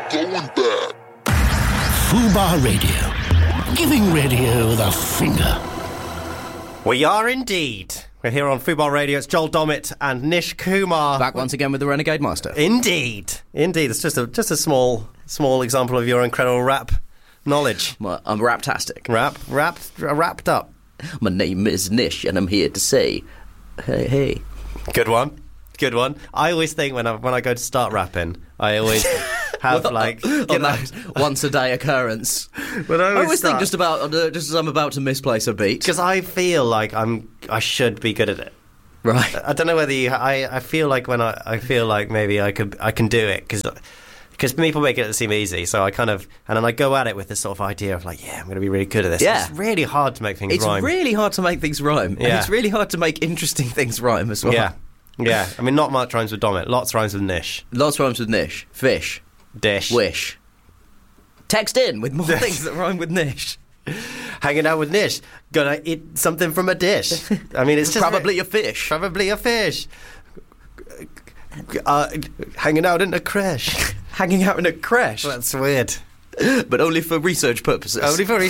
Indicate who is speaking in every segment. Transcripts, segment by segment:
Speaker 1: going back.
Speaker 2: Fubar Radio. Giving radio the finger.
Speaker 3: We are indeed. We're here on Fubar Radio. It's Joel Dommett and Nish Kumar.
Speaker 4: Back once again with the Renegade Master.
Speaker 3: Indeed. It's just a small example of your incredible rap knowledge.
Speaker 4: Well, I'm raptastic.
Speaker 3: Wrapped up.
Speaker 4: My name is Nish and I'm here to say, hey.
Speaker 3: Good one. I always think when I go to start rapping, I always have
Speaker 4: once a day occurrence.
Speaker 3: But I
Speaker 4: always think just as I'm about to misplace a beat,
Speaker 3: because I feel like I should be good at it.
Speaker 4: Right.
Speaker 3: I don't know whether I feel like when I feel like maybe I can do it because people make it seem easy. So I and then I go at it with this sort of idea of like, yeah, I'm going to be really good at this.
Speaker 4: Yeah.
Speaker 3: It's really hard to make things rhyme.
Speaker 4: It's really hard to make things rhyme.
Speaker 3: Yeah.
Speaker 4: And it's really hard to make interesting things rhyme as well.
Speaker 3: Yeah. I mean, not much rhymes with Dommett. Lots rhymes with Nish.
Speaker 4: Lots rhymes with Nish. Fish.
Speaker 3: Dish.
Speaker 4: Wish. Text in with more things that rhyme with Nish.
Speaker 3: Hanging out with Nish. Gonna eat something from a dish. I mean, it's just...
Speaker 4: Probably a fish.
Speaker 3: Hanging out in a creche.
Speaker 4: Hanging out in a creche.
Speaker 3: That's weird.
Speaker 4: But only for research purposes.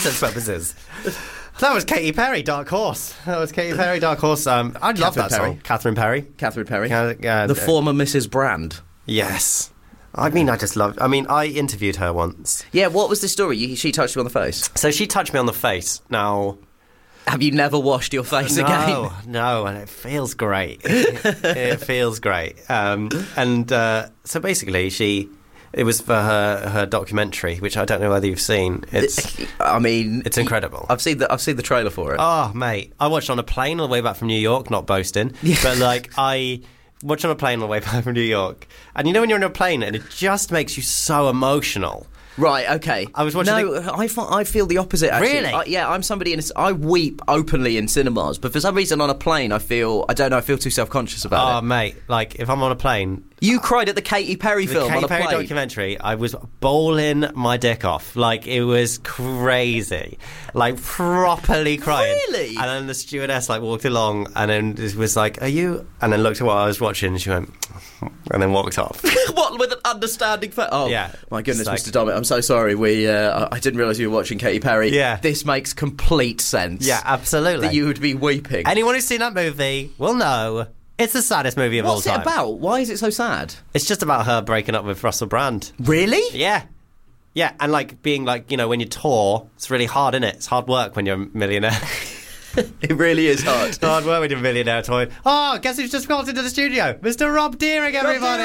Speaker 3: That was Katy Perry, Dark Horse. I love that song. Catherine Perry.
Speaker 4: The former Mrs. Brand.
Speaker 3: Yes. I interviewed her once.
Speaker 4: Yeah, what was the story? She touched you on the face.
Speaker 3: So she touched me on the face. Now...
Speaker 4: Have you never washed your face again?
Speaker 3: No, and it feels great. It feels great. So basically, it was for her documentary, which I don't know whether you've seen. It's incredible.
Speaker 4: I've seen the trailer for it.
Speaker 3: Oh, mate, I watched on a plane on the way back from New York. Not boasting, but I watched on a plane on the way back from New York, and you know when you're on a plane and it just makes you so emotional.
Speaker 4: Right, okay.
Speaker 3: I was watching...
Speaker 4: I feel the opposite, actually.
Speaker 3: Really?
Speaker 4: I'm somebody I weep openly in cinemas, but for some reason on a plane I feel too self-conscious about it.
Speaker 3: Oh, mate, if I'm on a plane...
Speaker 4: You cried at the Katy Perry film on a plane.
Speaker 3: The Katy Perry documentary, I was bowling my dick off. It was crazy. Properly crying.
Speaker 4: Really?
Speaker 3: And then the stewardess, walked along and then it was like, are you... And then looked at what I was watching and she went... And then walked off.
Speaker 4: What, with an understanding face? Oh, yeah. My goodness, Mr. Dommett, I'm so sorry. I didn't realise you were watching Katy Perry.
Speaker 3: Yeah.
Speaker 4: This makes complete sense.
Speaker 3: Yeah, absolutely.
Speaker 4: That you would be weeping.
Speaker 3: Anyone who's seen that movie will know it's the saddest movie of all time.
Speaker 4: What's it about? Why is it so sad?
Speaker 3: It's just about her breaking up with Russell Brand.
Speaker 4: Really?
Speaker 3: Yeah. Yeah, and being when you tour, it's really hard, innit? It's hard work when you're a millionaire.
Speaker 4: It really is hard.
Speaker 3: It's hard work when you're a millionaire touring. Oh, guess who's just got into the studio? Mr. Rob Deering, everybody!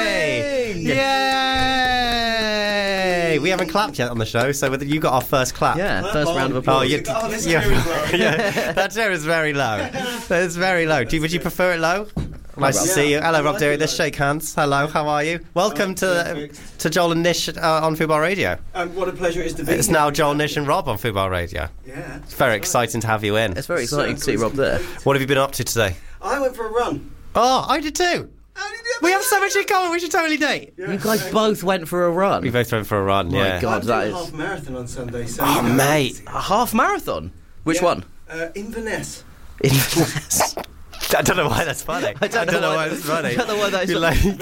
Speaker 3: Yay! We haven't clapped yet on the show, so you got our first clap.
Speaker 4: Yeah, first round of applause.
Speaker 3: That chair is very low. It's very low. Would you prefer it low? Nice to see you. Hello, Rob Deering. Let's shake hands. Hello, how are you? Welcome to Joel and Nish on Fubar Radio.
Speaker 5: What a pleasure it is to be
Speaker 3: It's now Joel, Nish and Rob on Fubar Radio.
Speaker 5: Yeah.
Speaker 3: It's very exciting to have you in.
Speaker 4: It's very exciting to see Rob there.
Speaker 3: What have you been up to today?
Speaker 5: I went for a run.
Speaker 3: Oh, I did too. We have so much in common. We should totally date.
Speaker 4: You guys both went for a run.
Speaker 3: We both went for a run, yeah.
Speaker 4: My God, that is...
Speaker 5: half marathon on Sunday. So
Speaker 3: oh, mate.
Speaker 4: A half marathon? Which one?
Speaker 5: Inverness.
Speaker 4: Inverness.
Speaker 3: I don't know why that's funny.
Speaker 4: I don't know why
Speaker 3: that's funny.
Speaker 4: I don't know why that is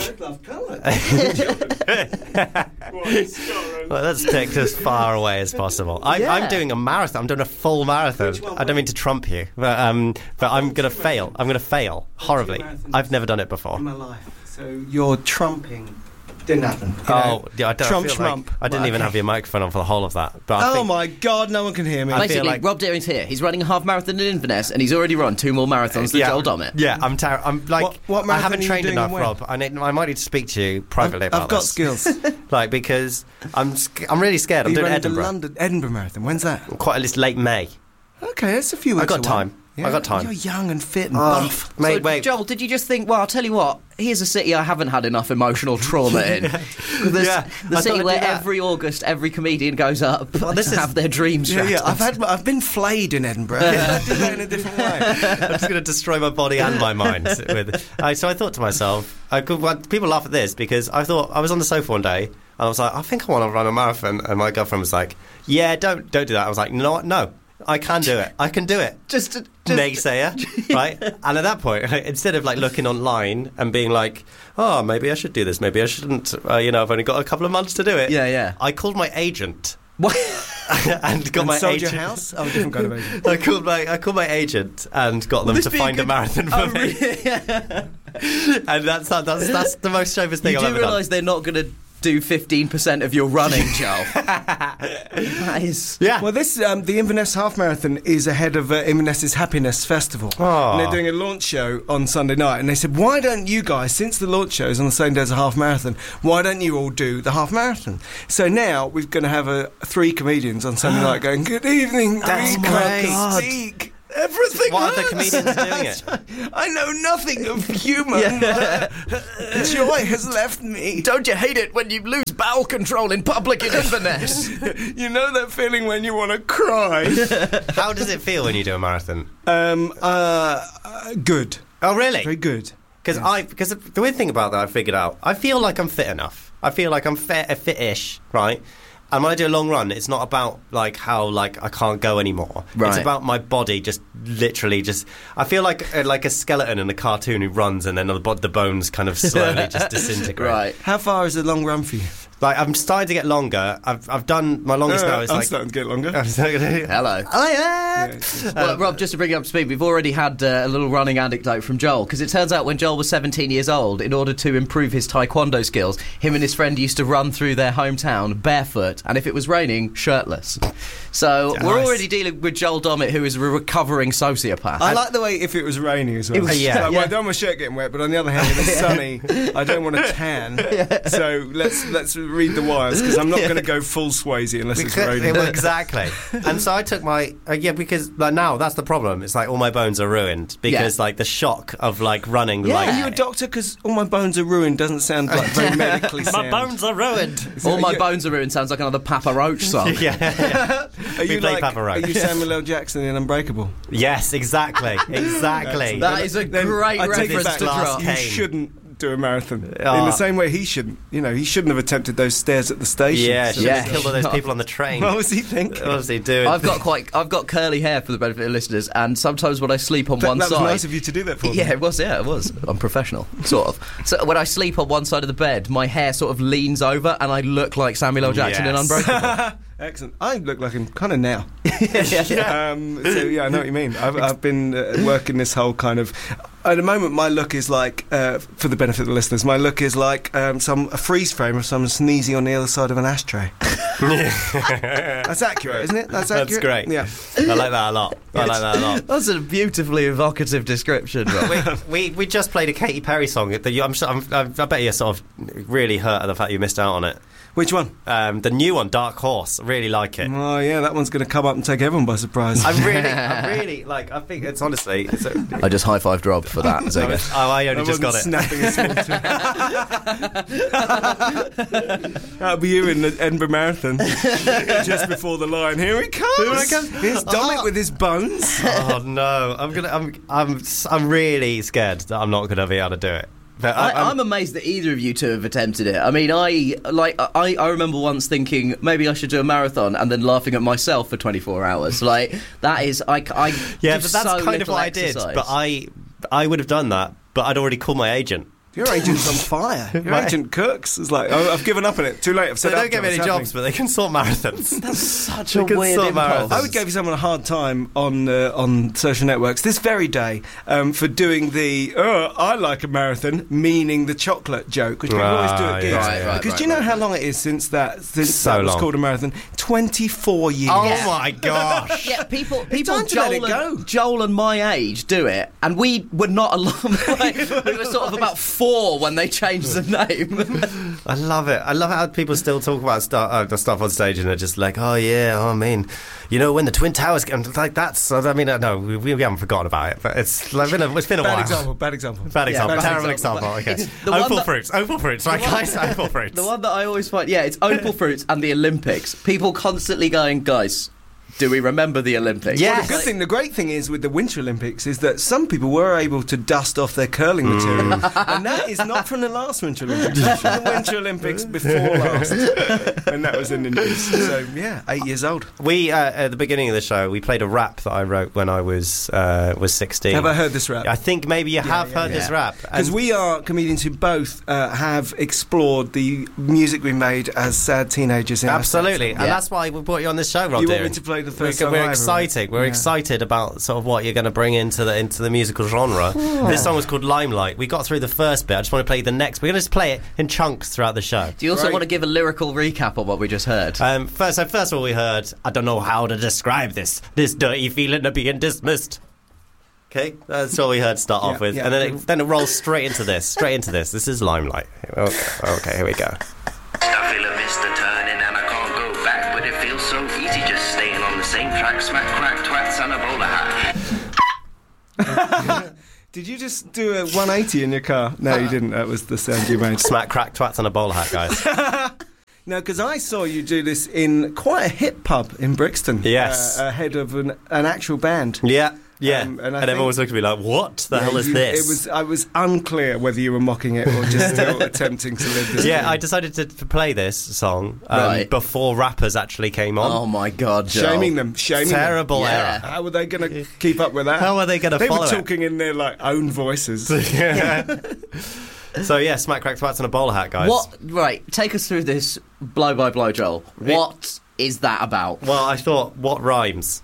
Speaker 3: funny. Well, let's take as far away as possible. I'm doing a marathon. I'm doing a full marathon. I don't mean to trump you, but I'm going to fail. I'm going to fail horribly. I've never done it before.
Speaker 5: In my life. So you're trumping. Didn't happen.
Speaker 3: I
Speaker 5: Trump schmump.
Speaker 3: I didn't even have your microphone on for the whole of that. But
Speaker 5: my God, no one can hear me.
Speaker 4: Basically, Rob Deering's here. He's running a half marathon in Inverness, and he's already run 2 more marathons than Joel Dommett.
Speaker 3: Yeah, I'm
Speaker 5: what
Speaker 3: I haven't
Speaker 5: marathon
Speaker 3: trained
Speaker 5: are you
Speaker 3: enough,
Speaker 5: doing
Speaker 3: Rob. I might need to speak to you privately about this.
Speaker 5: I've got skills.
Speaker 3: Because I'm really scared. I'm doing Edinburgh.
Speaker 5: Edinburgh Marathon. When's that?
Speaker 3: It's late May.
Speaker 5: Okay, that's a few weeks
Speaker 3: I got
Speaker 5: away.
Speaker 3: time. Yeah. I got time.
Speaker 5: You're young and fit and buff.
Speaker 3: Mate,
Speaker 4: so,
Speaker 3: wait.
Speaker 4: Joel, did you just think, well, I'll tell you what, here's a city I haven't had enough emotional trauma in. The city where every August every comedian goes up to have their dreams shattered.
Speaker 5: Yeah, I've been flayed in Edinburgh. I did that in a different way.
Speaker 3: I'm just going to destroy my body and my mind. So I thought to myself, people laugh at this because I thought I was on the sofa one day and I was like, I think I want to run a marathon, and my girlfriend was like, yeah, don't do that. I was like, no. I can do it. I can do it.
Speaker 4: Just
Speaker 3: naysayer, right? And at that point, instead of like looking online and being like, oh, maybe I should do this, maybe I shouldn't, I've only got a couple of months to do it.
Speaker 4: Yeah.
Speaker 3: I called my agent.
Speaker 4: What?
Speaker 3: and got my
Speaker 5: sold
Speaker 3: agent.
Speaker 5: your house? Oh, different kind of agent.
Speaker 3: I called my agent and got them to find a marathon for me. And that's the most chauvinist thing I've ever done.
Speaker 4: You do realise they're not going to do 15% of your running, Joel. That is...
Speaker 3: Yeah.
Speaker 5: Well, this the Inverness Half Marathon is ahead of Inverness's Happiness Festival.
Speaker 3: Oh.
Speaker 5: And they're doing a launch show on Sunday night. And they said, why don't you guys, since the launch show is on the same day as a half marathon, why don't you all do the half marathon? So now we're going to have 3 comedians on Sunday night going, good evening,
Speaker 3: That's
Speaker 5: we
Speaker 3: great.
Speaker 5: can't speak. Everything
Speaker 3: What
Speaker 5: hurts.
Speaker 3: other comedians are doing it?
Speaker 5: I know nothing of humour. Joy has left me.
Speaker 4: Don't you hate it when you lose bowel control in public in Inverness?
Speaker 5: You know that feeling when you want to cry?
Speaker 3: How does it feel when you do a marathon?
Speaker 5: Good.
Speaker 3: Oh, really?
Speaker 5: Very good.
Speaker 3: Because the weird thing about that I figured out, I feel like I'm fit enough. I feel like I'm fit-ish, right? And when I do a long run, it's not about like how like I can't go anymore.
Speaker 4: Right.
Speaker 3: It's about my body just literally just. I feel like a skeleton in a cartoon who runs and then the bones kind of slowly just disintegrate.
Speaker 4: Right.
Speaker 5: How far is a long run for you?
Speaker 3: Like I'm starting to get longer. I've done my longest now. Is
Speaker 5: I'm
Speaker 3: like
Speaker 5: starting to get longer.
Speaker 4: Hello. Well, Rob, just to bring you up to speed, we've already had a little running anecdote from Joel, because it turns out when Joel was 17 years old, in order to improve his taekwondo skills, him and his friend used to run through their hometown barefoot, and if it was raining, shirtless. So
Speaker 5: Nice.
Speaker 4: we're already dealing with Joel Dommett, who is a recovering sociopath.
Speaker 5: I like the way if it was raining as well.
Speaker 3: Yeah.
Speaker 5: Like, well, I don't want my shirt getting wet, but on the other hand, if it's sunny, I don't want to tan. So let's read the wires, because I'm not going to go full Swayze unless it's raining.
Speaker 3: Exactly. And so I took my because like now that's the problem. It's like all my bones are ruined because like the shock of like running.
Speaker 5: Yeah,
Speaker 3: like,
Speaker 5: are you a doctor? Because all my bones are ruined doesn't sound like very medically sound.
Speaker 3: my bones are ruined.
Speaker 4: All my bones are ruined sounds like another Papa Roach song.
Speaker 3: Yeah.
Speaker 5: Are you
Speaker 3: play
Speaker 5: like?
Speaker 3: Papa Roach.
Speaker 5: Are you Samuel L. Jackson in Unbreakable?
Speaker 3: Yes, exactly.
Speaker 4: That is a great
Speaker 5: I take it
Speaker 4: reference
Speaker 5: back.
Speaker 4: to drop.
Speaker 5: You shouldn't do a marathon in
Speaker 3: Oh.
Speaker 5: the same way he shouldn't. You know, he shouldn't have attempted those stairs at the station.
Speaker 3: Yeah, should have
Speaker 4: Yeah.
Speaker 3: killed all those people on the train.
Speaker 5: What was he thinking?
Speaker 3: What was he doing?
Speaker 4: I've got curly hair for the benefit of listeners, and sometimes when I sleep on one
Speaker 5: That was
Speaker 4: side,
Speaker 5: nice of you to do that for me.
Speaker 4: Yeah, it was. I'm professional, sort of. So when I sleep on one side of the bed, my hair sort of leans over, and I look like Samuel L. Jackson in
Speaker 3: Yes.
Speaker 4: Unbreakable.
Speaker 5: Excellent. I look like him kind of now. So yeah, I know what you mean. I've been working this whole kind of. At the moment, my look is like, for the benefit of the listeners, my look is like a freeze frame of someone sneezing on the other side of an ashtray. That's accurate, isn't it? That's accurate.
Speaker 3: That's great.
Speaker 5: Yeah.
Speaker 3: I like that a lot.
Speaker 4: That's a beautifully evocative description. Rob.
Speaker 3: We just played a Katy Perry song. I bet you're sort of really hurt at the fact you missed out on it.
Speaker 5: Which one?
Speaker 3: The new one, Dark Horse. I really like it.
Speaker 5: Oh yeah, that one's going to come up and take everyone by surprise.
Speaker 3: I really like. I think it's honestly.
Speaker 4: I just high-fived Rob for that. Zinger.
Speaker 3: I only just got it.
Speaker 5: Snapping a small That'll be you in the Edinburgh Marathon, just before the line. Here he comes. Here's Dominic with his bones.
Speaker 3: Oh no! I'm really scared that I'm not going to be able to do it. But
Speaker 4: I'm amazed that either of you two have attempted it. I mean, I remember once thinking maybe I should do a marathon and then laughing at myself for 24 hours. Like that is,
Speaker 3: yeah,
Speaker 4: do
Speaker 3: but that's
Speaker 4: so
Speaker 3: kind of what
Speaker 4: exercise.
Speaker 3: I did. But I would have done that, but I'd already called my agent.
Speaker 5: Your agent's on fire. Your agent cooks. It's like, I've given up on it. Too late. I've
Speaker 3: They
Speaker 5: said
Speaker 3: don't give me any jobs, but they can sort marathons.
Speaker 4: That's such
Speaker 3: They
Speaker 4: a
Speaker 3: can
Speaker 4: weird
Speaker 3: sort
Speaker 4: impulse.
Speaker 3: marathons.
Speaker 5: I would give someone a hard time on social networks this very day for doing the I like a marathon, meaning the chocolate joke, which people always do at gigs. Because do you know how long it is since that was
Speaker 3: long.
Speaker 5: called a marathon? 24 years.
Speaker 3: Oh my gosh!
Speaker 4: Yeah, people
Speaker 5: time to let it go.
Speaker 4: Joel and my age do it, and we were not alone. Like, we were sort of about 4 when they changed the name.
Speaker 3: I love it. I love how people still talk about the stuff on stage and they're just like, oh yeah, I mean, you know, when the Twin Towers, like that's. I mean, no, we haven't forgotten about it, but it's been a while.
Speaker 5: Bad example.
Speaker 3: Terrible example. Okay. Opal fruits, right, guys? Opal fruits.
Speaker 4: The one that I always find, it's Opal fruits and the Olympics. People constantly going, guys, do we remember the Olympics?
Speaker 3: Yeah.
Speaker 5: Well, the great thing is with the Winter Olympics is that some people were able to dust off their curling material, and that is not from the last Winter Olympics. It's from the Winter Olympics before last, and that was in the news. So 8 years old.
Speaker 3: We at the beginning of the show we played a rap that I wrote when I was 16.
Speaker 5: Have I heard this rap?
Speaker 3: I think maybe you have heard this rap,
Speaker 5: because we are comedians who both have explored the music we made as sad teenagers. In
Speaker 3: absolutely, and that's why we brought you on this show, Rob.
Speaker 5: You want me to play the first song?
Speaker 3: We're excited. We're excited about sort of what you're going to bring into the musical genre. This song was called Limelight. We got through the first bit. I just want to play the next. We're going to just play it in chunks throughout the show.
Speaker 4: Do you also want to give a lyrical recap of what we just heard?
Speaker 3: First of all, we heard, I don't know how to describe this dirty feeling of being dismissed. Okay, that's all we heard to start off with, and then it rolls straight into this. This is Limelight. Okay, here we go.
Speaker 1: I feel a vista turning and I can't go back, but it feels so easy just staying on the same track. Smack, crack, twats and a bowler hat.
Speaker 5: Did you just do a 180 in your car? No, you didn't. That was the sound you made.
Speaker 3: Smack, crack, twats and a bowler hat, guys.
Speaker 5: No, because I saw you do this in quite a hip pub in Brixton.
Speaker 3: Yes.
Speaker 5: Ahead of an actual band.
Speaker 3: Yeah. Yeah, and everyone was looking at me like, what the hell is this?
Speaker 5: I was unclear whether you were mocking it or just still attempting to live this dream.
Speaker 3: I decided to play this song before rappers actually came on.
Speaker 4: Oh my God, Joel.
Speaker 5: Shaming them.
Speaker 3: Terrible error.
Speaker 5: How were they going to keep up with that?
Speaker 3: How are they going to follow it?
Speaker 5: They were talking in their own voices.
Speaker 3: So smack, crack, twats and a bowler hat, guys.
Speaker 4: Right, take us through this blow by blow, Joel. What is that about?
Speaker 3: Well, I thought, what rhymes?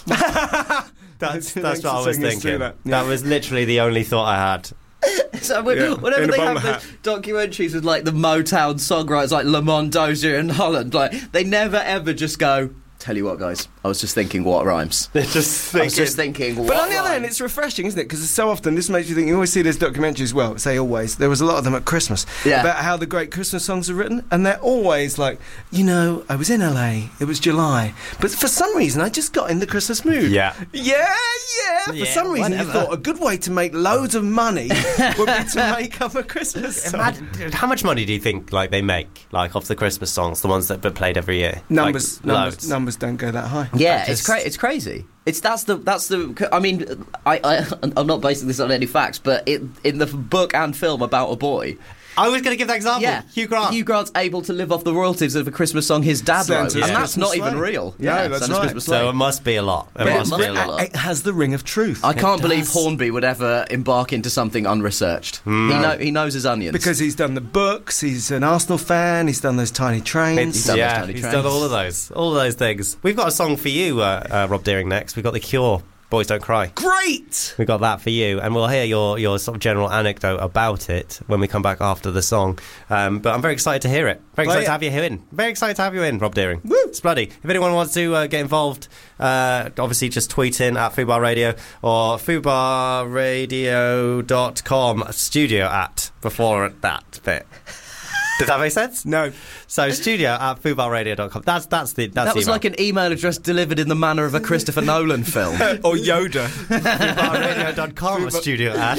Speaker 3: That's what I was thinking. That was literally the only thought I had.
Speaker 4: So whenever they have the documentaries with the Motown songwriters like Lamont Dozier and Holland, they never ever just go, tell you what, guys, I was just thinking what rhymes.
Speaker 3: I was just thinking
Speaker 5: what. But on the other hand, it's refreshing, isn't it? Because so often this makes you think. You always see these documentaries. Well, say always. There was a lot of them at Christmas about how the great Christmas songs are written, and they're always I was in LA. It was July, but for some reason I just got in the Christmas mood.
Speaker 3: Yeah.
Speaker 5: For some reason you thought a good way to make loads of money would be to make up a Christmas song.
Speaker 3: How much money do you think they make off the Christmas songs, the ones that are played every year?
Speaker 5: Numbers don't go that high.
Speaker 4: Yeah, it's crazy. That's the. I mean, I'm not basing this on any facts, but in the book and film about a boy,
Speaker 3: I was going to give that example. Yeah. Hugh Grant.
Speaker 4: Hugh Grant's able to live off the royalties of a Christmas song his dad wrote, and that's not even real.
Speaker 5: Yeah, that's right.
Speaker 3: So it must be a lot.
Speaker 5: It has the ring of truth.
Speaker 4: I can't believe Hornby would ever embark into something unresearched. He knows his onions.
Speaker 5: Because he's done the books, he's an Arsenal fan, he's done those Tiny Trains.
Speaker 3: He's done all of those things. We've got a song for you, Rob Deering, next. We've got The Cure, Boys Don't Cry.
Speaker 5: Great!
Speaker 3: We got that for you, and we'll hear your sort of general anecdote about it when we come back after the song. But I'm very excited to hear it. Very excited to have you in. Very excited to have you in, Rob Deering.
Speaker 5: Woo!
Speaker 3: It's bloody. If anyone wants to get involved, obviously just tweet in at Fubar Radio or fubarradio.com studio at before that bit. Does that make sense?
Speaker 5: No.
Speaker 3: So studio at fubarradio.com. That's
Speaker 4: that was like an email address delivered in the manner of a Christopher Nolan film.
Speaker 5: Or Yoda.
Speaker 3: fubarradio.com studio at.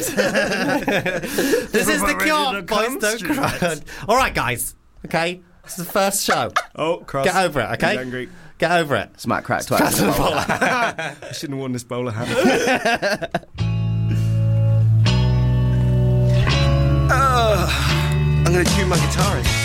Speaker 3: This is The Cure. Boys Don't Cry. All right, guys. Okay, this is the first show.
Speaker 5: Oh, cross.
Speaker 3: Get over it, okay?
Speaker 5: Angry.
Speaker 3: Get over it.
Speaker 4: Smack, crack, twat.
Speaker 5: I shouldn't have worn this bowler hat. I'm going to tune my guitar in.